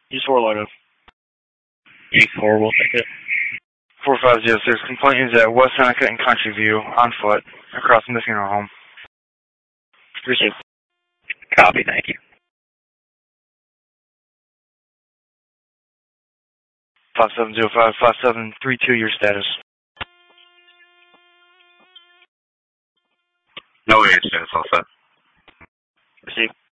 Use 4 logo. Use 4, we'll take it. 4506. Complaint is at West Seneca and Country View on foot across from the funeral home. Received. Copy, thank you. 5705, 5732, your status. No age status, all set. Received.